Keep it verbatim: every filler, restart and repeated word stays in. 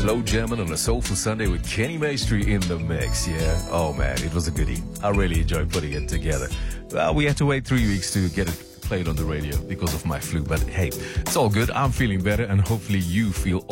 slow jamming on a soulful Sunday with Kenny Maestri in the mix, yeah? Oh man, it was a goodie. I really enjoyed putting it together. Well, we had to wait three weeks to get it played on the radio because of my flu, but hey, it's all good. I'm feeling better and hopefully you feel